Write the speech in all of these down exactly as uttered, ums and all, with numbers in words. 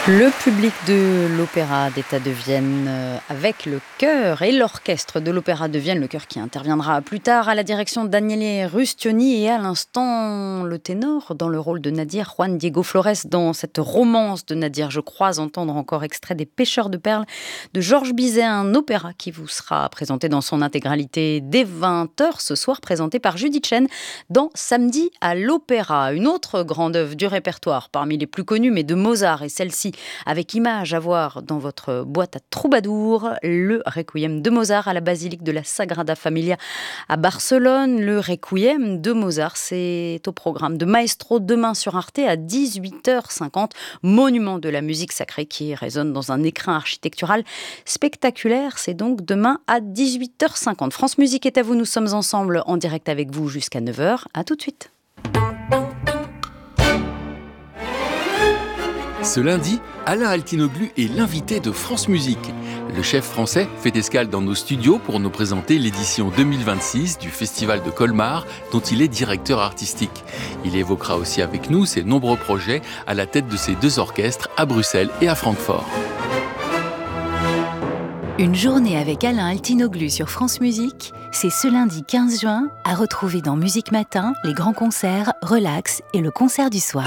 Le public de l'Opéra d'État de Vienne euh, avec le chœur et l'orchestre de l'Opéra de Vienne, le chœur qui interviendra plus tard à la direction de Daniele Rustioni et à l'instant le ténor dans le rôle de Nadir, Juan Diego Flores dans cette romance de Nadir. Je crois entendre encore extrait des Pêcheurs de perles de Georges Bizet, un opéra qui vous sera présenté dans son intégralité dès vingt heures ce soir, présenté par Judith Chen dans Samedi à l'Opéra. Une autre grande œuvre du répertoire parmi les plus connues mais de Mozart, et celle-ci avec image à voir dans votre boîte à troubadour, le Requiem de Mozart à la basilique de la Sagrada Familia à Barcelone. Le Requiem de Mozart, c'est au programme de Maestro demain sur Arte à dix-huit heures cinquante, monument de la musique sacrée qui résonne dans un écrin architectural spectaculaire. C'est donc demain à dix-huit heures cinquante. France Musique est à vous, nous sommes ensemble en direct avec vous jusqu'à neuf heures. À tout de suite. Ce lundi, Alain Altinoglu est l'invité de France Musique. Le chef français fait escale dans nos studios pour nous présenter l'édition deux mille vingt-six du Festival de Colmar, dont il est directeur artistique. Il évoquera aussi avec nous ses nombreux projets à la tête de ses deux orchestres à Bruxelles et à Francfort. Une journée avec Alain Altinoglu sur France Musique, c'est ce lundi quinze juin à retrouver dans Musique Matin, les grands concerts, Relax et le concert du soir.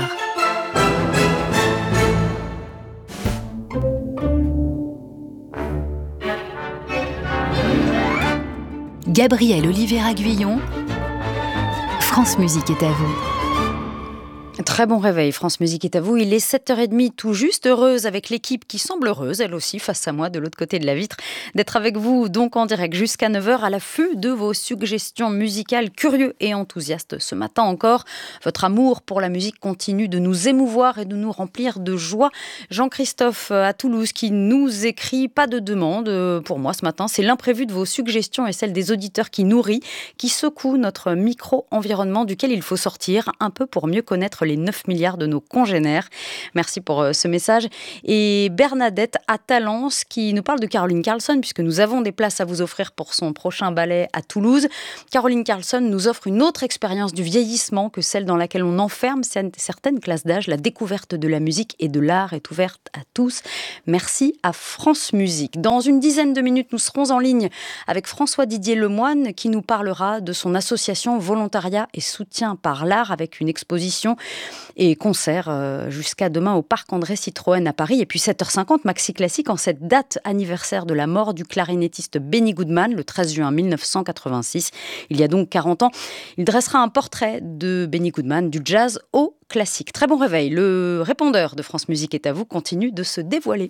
Gabriel Oliveira-Guillon, France Musique est à vous. Très bon réveil, France Musique est à vous. Il est sept heures trente tout juste, heureuse avec l'équipe qui semble heureuse, elle aussi, face à moi, de l'autre côté de la vitre, d'être avec vous donc en direct jusqu'à neuf heures à l'affût de vos suggestions musicales, curieux et enthousiastes ce matin encore. Votre amour pour la musique continue de nous émouvoir et de nous remplir de joie. Jean-Christophe à Toulouse qui nous écrit, pas de demande pour moi ce matin, c'est l'imprévu de vos suggestions et celle des auditeurs qui nourrit, qui secoue notre micro-environnement duquel il faut sortir un peu pour mieux connaître les neuf milliards de nos congénères. Merci pour euh, ce message. Et Bernadette à Talence qui nous parle de Caroline Carlson, puisque nous avons des places à vous offrir pour son prochain ballet à Toulouse. Caroline Carlson nous offre une autre expérience du vieillissement que celle dans laquelle on enferme certaines classes d'âge. La découverte de la musique et de l'art est ouverte à tous. Merci à France Musique. Dans une dizaine de minutes, nous serons en ligne avec François Didier Lemoine qui nous parlera de son association Volontariat et Soutien par l'Art avec une exposition et concert euh, jusqu'à demain au Parc André Citroën à Paris. Et puis sept heures cinquante, Maxi Classique, en cette date anniversaire de la mort du clarinettiste Benny Goodman, le treize juin mille neuf cent quatre-vingt-six. Il y a donc quarante ans. Il dressera un portrait de Benny Goodman, du jazz au classique. Très bon réveil. Le répondeur de France Musique est à vous continue de se dévoiler.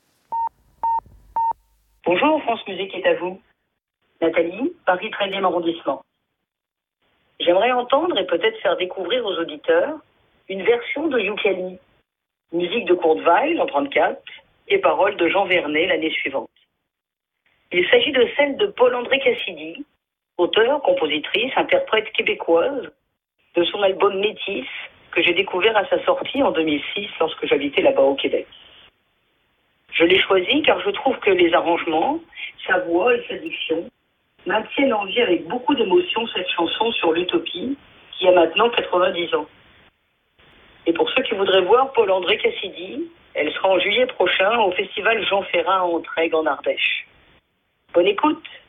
Bonjour, France Musique est à vous. Nathalie, Paris treizième arrondissement. J'aimerais entendre et peut-être faire découvrir aux auditeurs une version de Youcali, musique de Kurt Weill en trente-quatre et paroles de Jean Vernet l'année suivante. Il s'agit de celle de Paul-André Cassidy, auteure, compositrice, interprète québécoise, de son album Métis, que j'ai découvert à sa sortie en deux mille six lorsque j'habitais là-bas au Québec. Je l'ai choisi car je trouve que les arrangements, sa voix et sa diction maintiennent en vie avec beaucoup d'émotion cette chanson sur l'utopie qui a maintenant quatre-vingt-dix ans. Et pour ceux qui voudraient voir Paul-André Cassidy, elle sera en juillet prochain au festival Jean Ferrat à Entraigues en Ardèche. Bonne écoute!